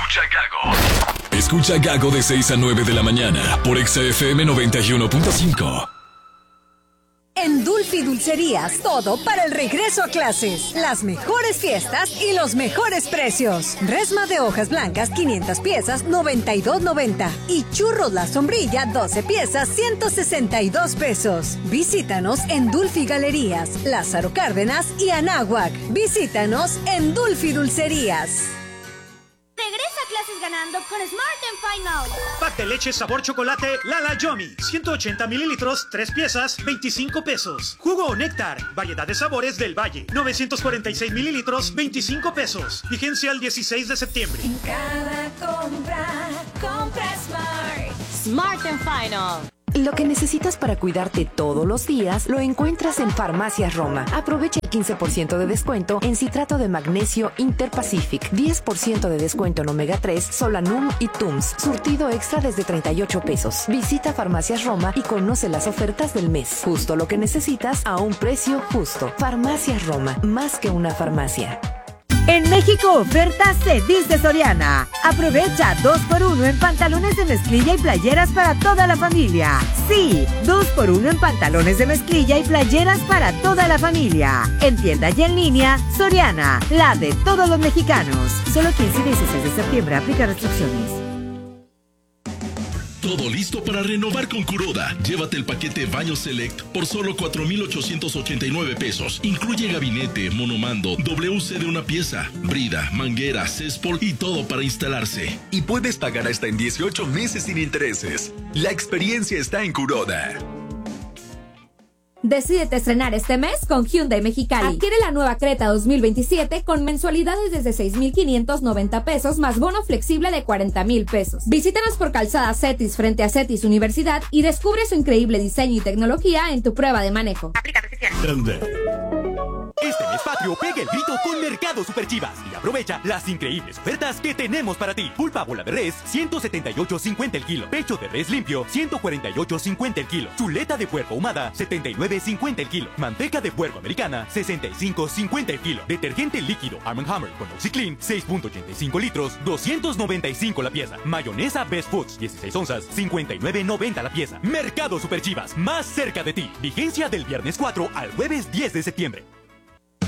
Escucha Gago. Escucha Gago de 6 a 9 de la mañana por Exa FM 91.5. En Dulfi Dulcerías, todo para el regreso a clases. Las mejores fiestas y los mejores precios. Resma de hojas blancas, 500 piezas, 92.90. Y churros La Sombrilla, 12 piezas, 162 pesos. Visítanos en Dulfi Galerías, Lázaro Cárdenas y Anáhuac. Visítanos en Dulfi Dulcerías. Regresa a clases ganando con Smart Final. Pack de leche sabor chocolate Lala Yummy, 180 mililitros, 3 piezas, 25 pesos. Jugo o néctar, variedad de sabores del Valle, 946 mililitros, 25 pesos. Vigencia el 16 de septiembre. En cada compra Smart. Smart Final. Lo que necesitas para cuidarte todos los días lo encuentras en Farmacias Roma. Aprovecha el 15% de descuento en citrato de magnesio Interpacific, 10% de descuento en omega 3, Solanum y Tums. Surtido extra desde 38 pesos. Visita Farmacias Roma y conoce las ofertas del mes. Justo lo que necesitas a un precio justo. Farmacias Roma, más que una farmacia. En México, ofertas Cedis de Soriana. Aprovecha 2x1 en pantalones de mezclilla y playeras para toda la familia. Sí, 2x1 en pantalones de mezclilla y playeras para toda la familia. En tienda y en línea, Soriana, la de todos los mexicanos. Solo 15 y 16 de septiembre, aplica restricciones. Todo listo para renovar con Kuroda. Llévate el paquete Baño Select por solo 4,889 pesos. Incluye gabinete, monomando, WC de una pieza, brida, manguera, céspol y todo para instalarse. Y puedes pagar hasta en 18 meses sin intereses. La experiencia está en Kuroda. Decídete estrenar este mes con Hyundai Mexicali. Adquiere la nueva Creta 2027 con mensualidades desde 6,590 pesos más bono flexible de 40,000 pesos. Visítanos por Calzada Cetis frente a Cetis Universidad y descubre su increíble diseño y tecnología en tu prueba de manejo. Aplica restricciones. Este mes patrio pega el grito con Mercado Super Chivas y aprovecha las increíbles ofertas que tenemos para ti. Pulpa bola de res, 178.50 el kilo. Pecho de res limpio, 148.50 el kilo. Chuleta de puerco ahumada, 79.50 el kilo. Manteca de puerco americana, 65.50 el kilo. Detergente líquido Arm & Hammer con OxiClean, 6.85 litros, 295 la pieza. Mayonesa Best Foods, 16 onzas, 59.90 la pieza. Mercado Super Chivas, más cerca de ti. Vigencia del viernes 4 al jueves 10 de septiembre.